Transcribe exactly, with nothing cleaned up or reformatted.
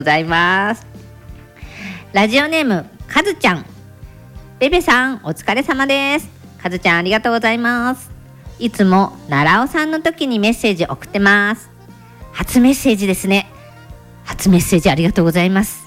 ございます。ラジオネームかずちゃん。ベベさんお疲れ様です。かずちゃんありがとうございます。いつも奈良尾さんの時にメッセージ送ってます。初メッセージですね。初メッセージありがとうございます。